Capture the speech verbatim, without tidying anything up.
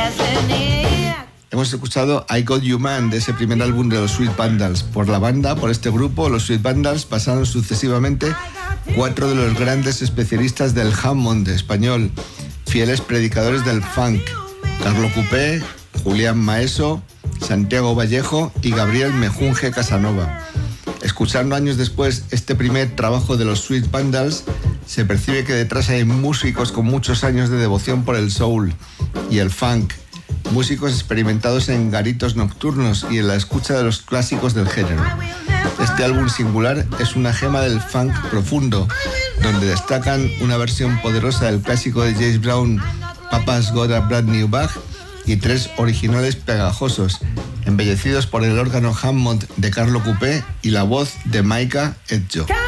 Hemos escuchado I Got You Man de ese primer álbum de los Sweet Vandals. Por la banda, por este grupo, los Sweet Vandals pasaron sucesivamente cuatro de los grandes especialistas del Hammond español, fieles predicadores del funk: Carlo Coupé, Julián Maeso, Santiago Vallejo y Gabriel Mejunje Casanova. Escuchando años después este primer trabajo de los Sweet Vandals, se percibe que detrás hay músicos con muchos años de devoción por el soul y el funk, músicos experimentados en garitos nocturnos y en la escucha de los clásicos del género. Este álbum singular es una gema del funk profundo, donde destacan una versión poderosa del clásico de James Brown, Papa's Got a Brand New Bag, y tres originales pegajosos, embellecidos por el órgano Hammond de Carlo Coupé y la voz de Micah Edjo.